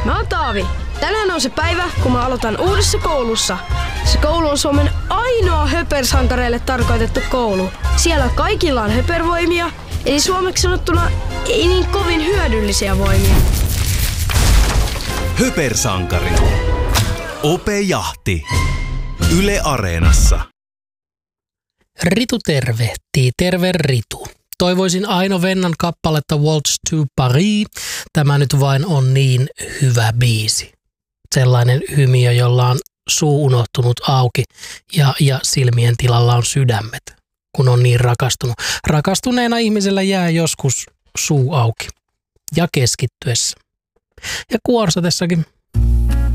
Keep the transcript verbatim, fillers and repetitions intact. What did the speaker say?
Mä oon Taavi. Tänään on se päivä, kun mä aloitan uudessa koulussa. Se koulu on Suomen ainoa höpersankareille tarkoitettu koulu. Siellä kaikilla on höpervoimia, eli suomeksi sanottuna ei niin kovin hyödyllisiä voimia. Höpersankari. Ope Jahti. Yle Areenassa. Ritu tervehtii. Terve Ritu. Toivoisin Aino Vennan kappaletta Waltz to Paris. Tämä nyt vain on niin hyvä biisi. Sellainen hymiö, jolla on suu unohtunut auki ja, ja silmien tilalla on sydämet, kun on niin rakastunut. Rakastuneena ihmisellä jää joskus suu auki ja keskittyessä. Ja kuorsatessakin.